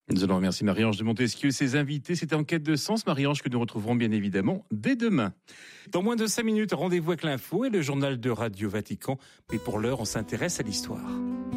Nous allons remercier Marie-Ange de Montesquieu et ses invités. C'était En quête de sens, Marie-Ange, que nous retrouverons bien évidemment dès demain. Dans moins de 5 minutes, rendez-vous avec l'info et le journal de Radio Vatican. Mais pour l'heure, on s'intéresse à l'histoire.